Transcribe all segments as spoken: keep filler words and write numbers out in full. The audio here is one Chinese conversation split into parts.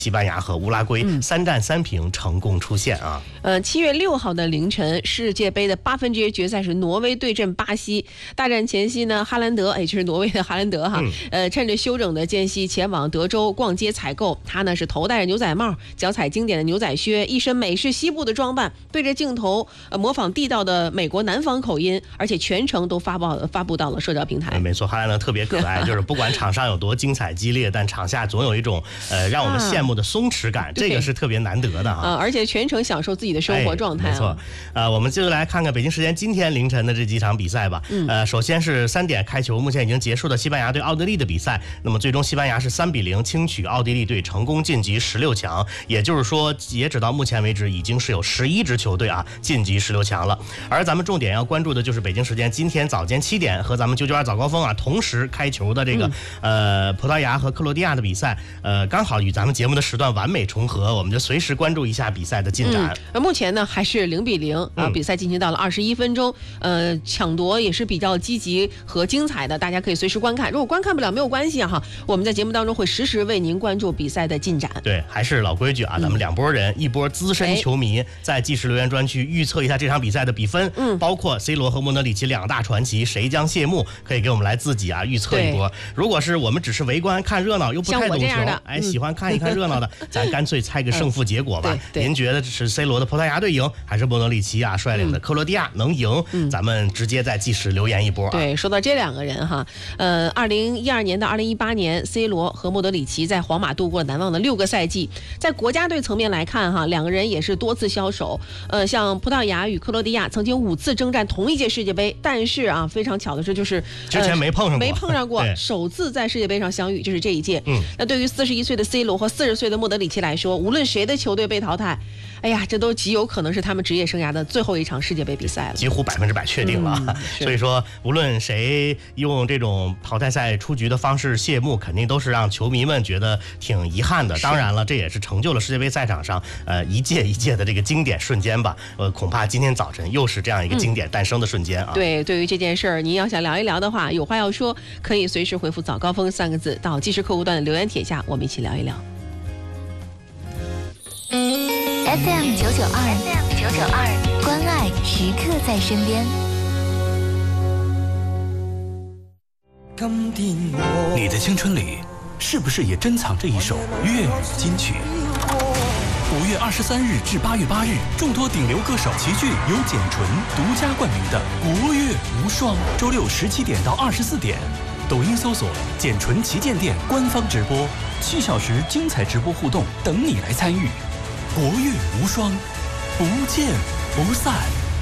西班牙和乌拉圭、嗯、三战三平成功出线啊。 呃，七月六号的凌晨，世界杯的八分之一决赛是挪威对阵巴西。大战前夕呢，哈兰德，哎，就是挪威的哈兰德哈，嗯、呃，趁着休整的间隙前往德州逛街采购。他呢是头戴着牛仔帽，脚踩经典的牛仔靴，一身美式西部的装扮，对着镜头呃模仿地道的美国南方口音，而且全程都发布发布到了社交平台。 没错，哈兰德特别可爱，就是不管场上有多精彩激烈，但场下总有一种呃让我们羡慕的松弛感，啊、这个是特别难得的啊、 呃！而且全程享受自己的生活状态、啊哎。没错，呃，我们就来看看北京时间今天凌晨的这几场比赛吧。嗯、呃，首先是三点开球，目前已经结束的西班牙对奥地利的比赛。那么最终西班牙是三比零轻取奥地利队，成功晋级十六强。也就是说，截止到目前为止，已经是有十一支球队啊晋级十六强了。而咱们重点要关注的就是北京时间今天早间七点和咱们九九二早高峰啊同时开球的这个、嗯、呃葡萄牙和克罗地亚的比赛，呃，刚好与咱们节目的时段完美重合，我们就随时关注一下比赛的进展。 嗯、目前呢还是零比零啊，比赛进行到了二十一分钟，呃，抢夺也是比较积极和精彩的，大家可以随时观看。如果观看不了没有关系啊哈，我们在节目当中会实时为您关注比赛的进展。 对，还是老规矩啊，咱们两拨人，嗯、一波资深球迷在即时留言专区预测一下这场比赛的比分，嗯，包括 C 罗和莫德里奇两大传奇谁将谢幕，可以给我们来自己啊预测一波。如果是我们只是围观看热闹又不太懂球，哎，喜欢看一看热闹的，嗯、咱干脆猜个胜负结果吧。嗯、您觉得是 C 罗的葡萄牙队赢，还是莫德里奇啊率领的克罗地亚能赢？嗯、咱们直接在即时留言一波、啊。 对，说到这两个人哈，呃，二零一二年到二零一八年 ，C 罗和莫德里奇在皇马度过难忘的六个赛季。在国家队层面来看哈，两个人也是多次交手。呃，像葡萄牙与克罗地亚曾经五次征战同一届世界杯，但是啊，非常巧的是就是、 呃、之前没碰上过， 没碰上过，首次在世界杯上相遇就是这一届。嗯，那对于四十一岁的 C 罗和四十岁的莫德里奇来说，无论谁的球队被淘汰，哎呀，这都极有可能是他们职业生涯的最后一场世界杯比赛了， 几乎百分之百确定了。嗯、所以说，无论谁用这种淘汰赛出局的方式谢幕，肯定都是让球迷们觉得挺遗憾的。当然了，这也是成就了世界杯赛场上呃一届一届的这个经典瞬间吧。呃，恐怕今天早晨又是这样一个经典诞生的瞬间啊。 嗯、对，对于这件事儿，您要想聊一聊的话，有话要说，可以随时回复早高峰三个字到即时客户端的留言帖下，我们一起聊一聊。 F M 九九二 ，F M 九九二，关爱时刻在身边。 你的青春里，是不是也珍藏着一首粤语金曲？五月二十三日至八月八日，众多顶流歌手齐聚，由简纯独家冠名的国乐无双，周六十七点到二十四点，抖音搜索“简纯旗舰店”官方直播，七小时精彩直播互动等你来参与。国乐无双，不见不散。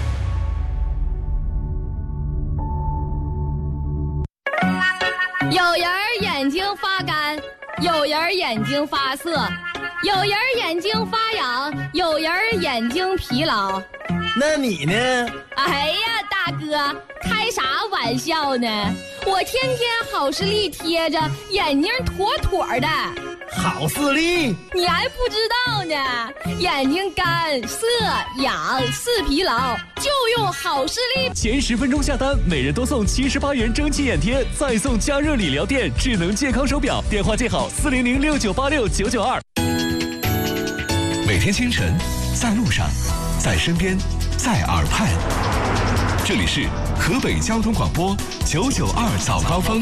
有人眼睛发干，有人眼睛发涩，有人眼睛发痒，有人眼睛疲劳。 那你呢？ 哎呀，大哥，开啥玩笑呢？我天天好视力贴着，眼睛妥妥的。 好视力？ 你还不知道呢，眼睛干涩痒视疲劳，就用好视力。 前十分钟下单，每人多送七十八元蒸汽眼贴，再送加热理疗垫智能健康手表。电话记好四零零六九八六九九二。 每天清晨，在路上，在身边，在耳畔，这里是河北交通广播九九二早高峰。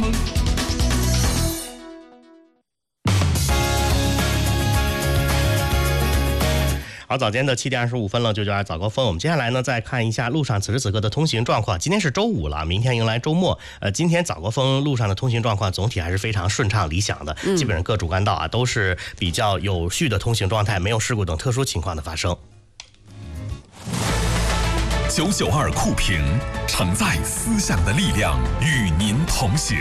好，早间的七点二十五分了，九九二早高峰。我们接下来呢，再看一下路上此时此刻的通行状况。今天是周五了，明天迎来周末。呃，今天早高峰路上的通行状况总体还是非常顺畅理想的，嗯、基本上各主干道啊都是比较有序的通行状态，没有事故等特殊情况的发生。 九九二酷评，承载思想的力量，与您同行。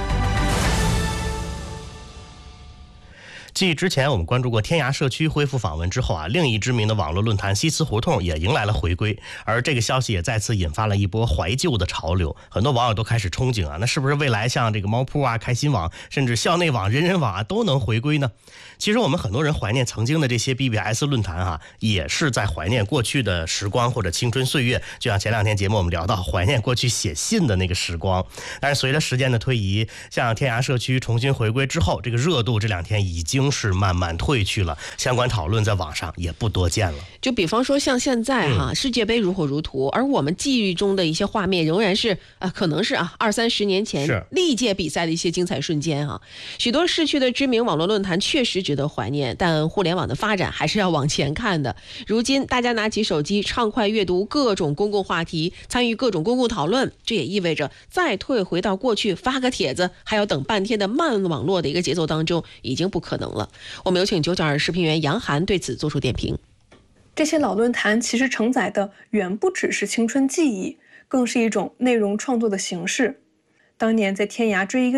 继之前我们关注过天涯社区恢复访问之后啊，另一知名的网络论坛西祠胡同也迎来了回归，而这个消息也再次引发了一波怀旧的潮流，很多网友都开始憧憬啊，那是不是未来像这个猫扑啊、开心网，甚至校内网、人人网啊都能回归呢？其实我们很多人怀念曾经的这些 B B S 论坛啊，也是在怀念过去的时光或者青春岁月，就像前两天节目我们聊到怀念过去写信的那个时光。但是随着时间的推移，像天涯社区重新回归之后，这个热度这两天已经经是慢慢退去了，相关讨论在网上也不多见了。 就比方说像现在哈、啊，世界杯如火如荼，而我们记忆中的一些画面仍然是啊，可能是啊二三十年前历届比赛的一些精彩瞬间啊。许多逝去的知名网络论坛确实值得怀念，但互联网的发展还是要往前看的。如今大家拿起手机，畅快阅读各种公共话题，参与各种公共讨论，这也意味着再退回到过去发个帖子还要等半天的慢网络的一个节奏当中，已经不可能了。我们有请九九二视频员杨涵对此做出点评。 这些老论坛其实承载的远不只是青春记忆，更是一种内容创作的形式。当年在天涯追一个